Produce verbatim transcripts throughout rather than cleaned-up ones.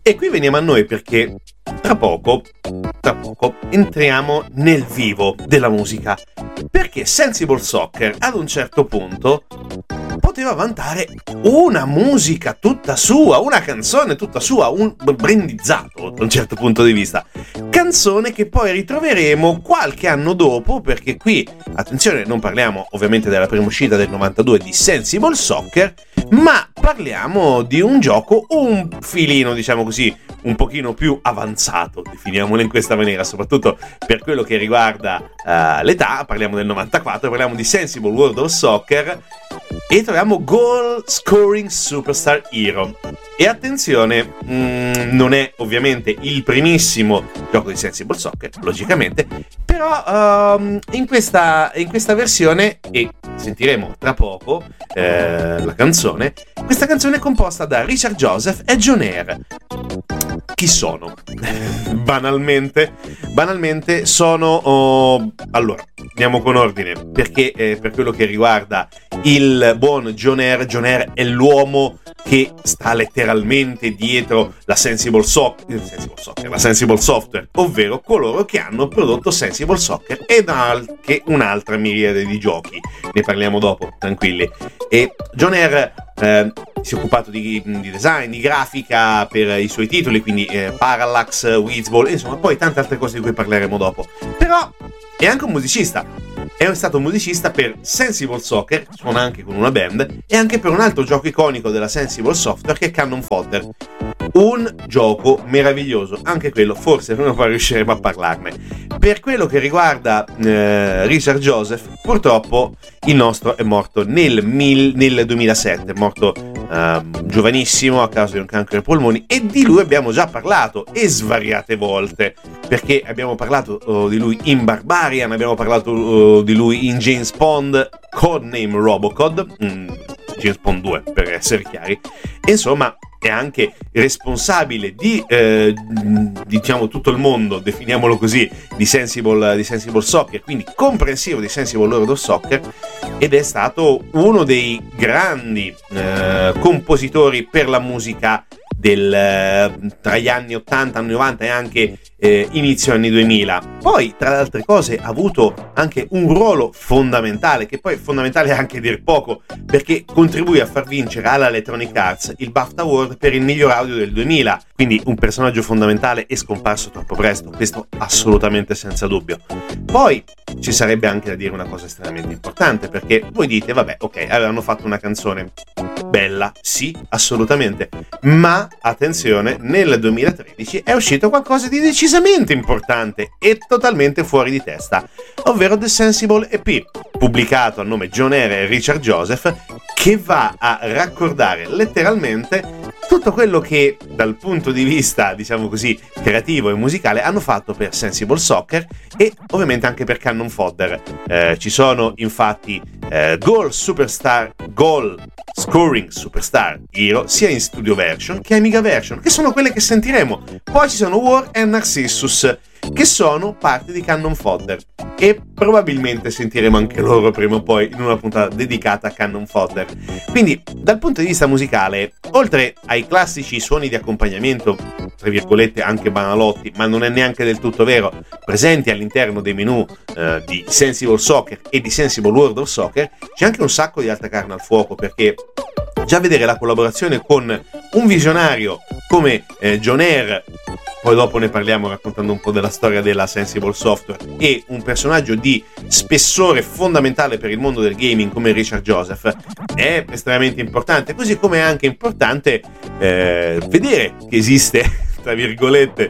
E qui veniamo a noi perché tra poco, tra poco entriamo nel vivo della musica, perché Sensible Soccer ad un certo punto poteva vantare una musica tutta sua, una canzone tutta sua, un brandizzato da un certo punto di vista. Canzone che poi ritroveremo qualche anno dopo, perché qui, attenzione, non parliamo ovviamente della prima uscita del novantadue di Sensible Soccer, ma parliamo di un gioco un filino, diciamo così, un pochino più avanzato, definiamolo in questa maniera, soprattutto per quello che riguarda uh, l'età. Parliamo del novantaquattro, parliamo di Sensible World of Soccer e troviamo Goal Scoring Superstar Hero. E attenzione, mh, non è ovviamente il primissimo gioco di Sensible Soccer, logicamente, però uh, in, questa, in questa versione, e sentiremo tra poco eh, la canzone, questa canzone è composta da Richard Joseph e John Hare. Chi sono? banalmente, banalmente sono... Oh, allora, andiamo con ordine, perché eh, per quello che riguarda il buon John Hare, John Hare è l'uomo che sta letteralmente dietro la Sensible, so- Sensible Soccer, la Sensible Software, ovvero coloro che hanno prodotto Sensible Soccer ed anche un'altra miriade di giochi. Ne parliamo dopo, tranquilli. E John Hare eh, si è occupato di, di design, di grafica per i suoi titoli, quindi eh, Parallax, Wizball, insomma, poi tante altre cose di cui parleremo dopo. Però è anche un musicista. È stato un musicista per Sensible Soccer, suona anche con una band, e anche per un altro gioco iconico della Sensible Software che è Cannon Fodder. Un gioco meraviglioso, anche quello forse prima o poi riusciremo a parlarne. Per quello che riguarda eh, Richard Joseph, purtroppo il nostro è morto nel, mil, nel duemilasette, è morto eh, giovanissimo a causa di un cancro ai polmoni, e di lui abbiamo già parlato e svariate volte, perché abbiamo parlato uh, di lui in Barbarian, abbiamo parlato uh, di lui in James Bond, Codename Robocod, mm, James Bond due per essere chiari, e insomma è anche responsabile di, eh, diciamo, tutto il mondo, definiamolo così, di Sensible, di Sensible Soccer, quindi comprensivo di Sensible World of Soccer, ed è stato uno dei grandi eh, compositori per la musica del, tra gli anni ottanta, anni novanta e anche eh, inizio anni duemila. Poi, tra le altre cose, ha avuto anche un ruolo fondamentale, che poi è fondamentale anche dir poco, perché contribuì a far vincere alla Electronic Arts il BAFTA Award per il miglior audio del duemila. Quindi un personaggio fondamentale e scomparso troppo presto, questo assolutamente senza dubbio. Poi ci sarebbe anche da dire una cosa estremamente importante, perché voi dite, vabbè, ok, avevano fatto una canzone bella, sì, assolutamente, ma attenzione, nel duemilatredici è uscito qualcosa di decisamente importante e totalmente fuori di testa, ovvero The Sensible E P, pubblicato a nome John Hare e Richard Joseph, che va a raccordare letteralmente tutto quello che dal punto di vista, diciamo così, creativo e musicale hanno fatto per Sensible Soccer e ovviamente anche per Cannon Fodder. Eh, ci sono infatti eh, Goal Superstar, Goal Scoring Superstar Hero sia in studio version che Amiga version, che sono quelle che sentiremo. Poi ci sono War e Narcissus, che sono parte di Cannon Fodder, e probabilmente sentiremo anche loro prima o poi in una puntata dedicata a Cannon Fodder. Quindi dal punto di vista musicale, oltre ai classici suoni di accompagnamento, tra virgolette anche banalotti, ma non è neanche del tutto vero, presenti all'interno dei menu eh, di Sensible Soccer e di Sensible World of Soccer, c'è anche un sacco di altra carne al fuoco, perché già vedere la collaborazione con un visionario come eh, John Hare, poi dopo ne parliamo raccontando un po' della storia della Sensible Software, e un personaggio di spessore fondamentale per il mondo del gaming come Richard Joseph, è estremamente importante, così come è anche importante eh, vedere che esiste, tra virgolette,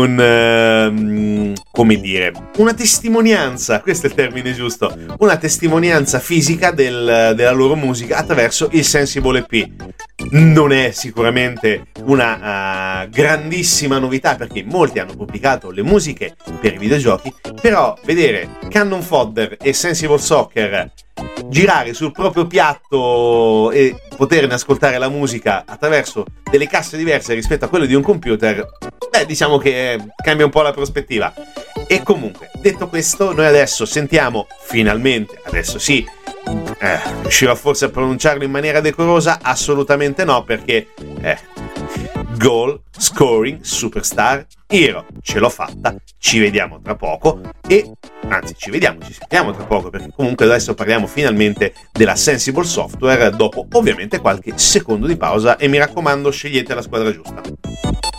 un uh, come dire, una testimonianza, questo è il termine giusto, una testimonianza fisica del, della loro musica attraverso il Sensible E P. Non è sicuramente una uh, grandissima novità, perché molti hanno pubblicato le musiche per i videogiochi, però vedere Cannon Fodder e Sensible Soccer girare sul proprio piatto e poterne ascoltare la musica attraverso delle casse diverse rispetto a quelle di un computer, beh, diciamo che eh, cambia un po' la prospettiva. E comunque, detto questo, noi adesso sentiamo finalmente, adesso sì, eh, riuscirò forse a pronunciarlo in maniera decorosa? Assolutamente no, perché eh, Goal Scoring, Superstar, Hero. Ce l'ho fatta, ci vediamo tra poco e anzi ci vediamo, ci sentiamo tra poco, perché comunque adesso parliamo finalmente della Sensible Software dopo ovviamente qualche secondo di pausa e mi raccomando scegliete la squadra giusta.